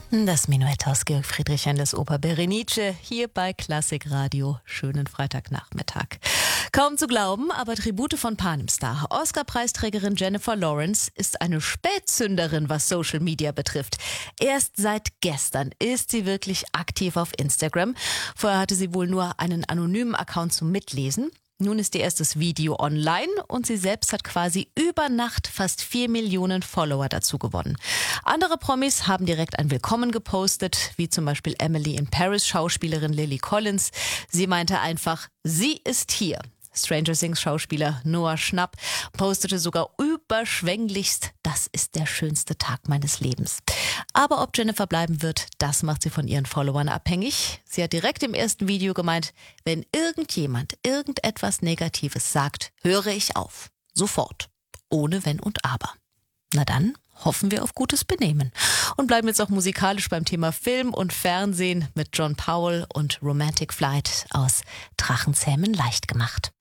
Das Menuett aus Georg Friedrich Händels Oper Berenice hier bei Klassikradio. Schönen Freitagnachmittag. Kaum zu glauben, aber Tribute von Panem-Star. Oscar-Preisträgerin Jennifer Lawrence ist eine Spätzünderin, was Social Media betrifft. Erst seit gestern ist sie wirklich aktiv auf Instagram. Vorher hatte sie wohl nur einen anonymen Account zum Mitlesen. Nun ist ihr erstes Video online und sie selbst hat quasi über Nacht fast 4 Millionen Follower dazu gewonnen. Andere Promis haben direkt ein Willkommen gepostet, wie zum Beispiel Emily in Paris Schauspielerin Lily Collins. Sie meinte einfach, sie ist hier. Stranger Things Schauspieler Noah Schnapp postete sogar überschwänglichst, das ist der schönste Tag meines Lebens. Aber ob Jennifer bleiben wird, das macht sie von ihren Followern abhängig. Sie hat direkt im ersten Video gemeint, wenn irgendjemand irgendetwas Negatives sagt, höre ich auf. Sofort. Ohne Wenn und Aber. Na dann hoffen wir auf gutes Benehmen. Und bleiben jetzt auch musikalisch beim Thema Film und Fernsehen mit John Powell und Romantic Flight aus Drachenzähmen leicht gemacht.